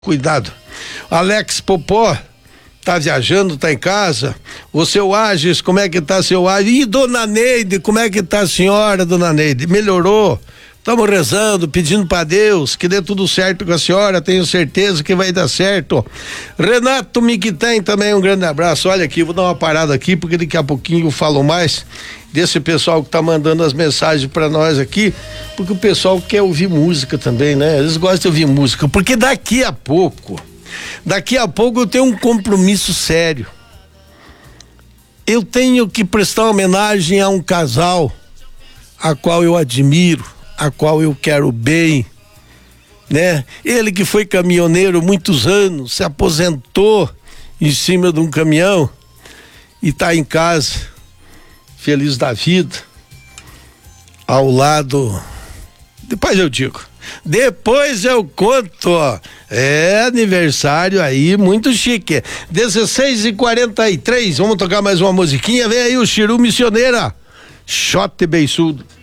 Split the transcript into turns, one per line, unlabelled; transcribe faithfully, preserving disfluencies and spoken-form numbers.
Cuidado. Alex Popó tá viajando, tá em casa. O seu Agis, como é que tá seu Agis? E dona Neide, como é que tá a senhora, dona Neide? Melhorou? Estamos rezando, pedindo para Deus que dê tudo certo com a senhora, tenho certeza que vai dar certo. Renato Miquitem também, um grande abraço. Olha aqui, vou dar uma parada aqui, porque daqui a pouquinho eu falo mais desse pessoal que tá mandando as mensagens para nós aqui, porque o pessoal quer ouvir música também, né? Eles gostam de ouvir música, porque daqui a pouco, daqui a pouco eu tenho um compromisso sério. Eu tenho que prestar homenagem a um casal a qual eu admiro, a qual eu quero bem, né? Ele que foi caminhoneiro muitos anos, se aposentou em cima de um caminhão e tá em casa, feliz da vida, ao lado, depois eu digo, depois eu conto, ó. É aniversário aí, muito chique, dezesseis e quarenta e três, vamos tocar mais uma musiquinha, vem aí o Chiru Missioneira, Xote Beiçudo.